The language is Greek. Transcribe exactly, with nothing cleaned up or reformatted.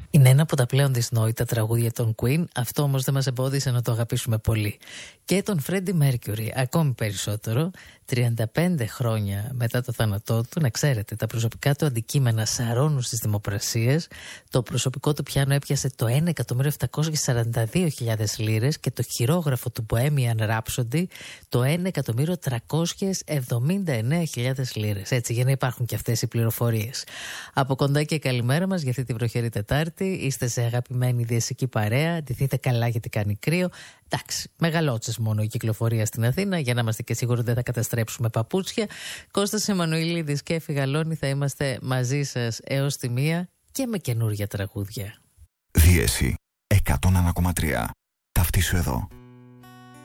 Είναι ένα από τα πλέον δυσνόητα τραγούδια των Queen, αυτό όμως δεν μας εμπόδισε να το αγαπήσουμε πολύ. Και τον Freddie Mercury ακόμη περισσότερο, τριάντα πέντε χρόνια μετά το θάνατό του, να ξέρετε, τα προσωπικά του αντικείμενα σαρώνουν στις δημοπρασίες, το προσωπικό του πιάνο έπιασε το ένα εκατομμύριο επτακόσιες σαράντα δύο χιλιάδες λίρες και το χειρόγραφο του Bohemian Rhapsody το ένα εκατομμύριο τριακόσιες εβδομήντα εννέα χιλιάδες λίρες. Έτσι, για να υπάρχουν και αυτές οι πληροφορίες. Από κοντά και καλημέρα μας για αυτή τη βροχερή Τετάρτη. Είστε σε αγαπημένη διαισική παρέα. Ντυθείτε καλά γιατί κάνει κρύο. Εντάξει, μεγαλότσες μόνο η κυκλοφορία στην Αθήνα, για να είμαστε και σίγουροι δεν θα καταστρέψουμε παπούτσια. Κώστας Εμμανουηλίδης και Έφη Γαλώνη θα είμαστε μαζί σας έως τη μία και με καινούργια τραγούδια. Δίεση εκατόν ένα κόμμα τρία. Ταυτίσου εδώ.